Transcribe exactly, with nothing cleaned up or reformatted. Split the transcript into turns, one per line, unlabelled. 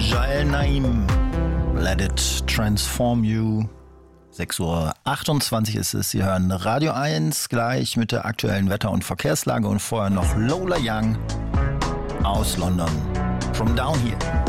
Jael Naim, Let It Transform You. sechs Uhr achtundzwanzig ist es. Sie hören Radio eins gleich mit der aktuellen Wetter- und Verkehrslage und vorher noch Lola Young aus London. From Down Here.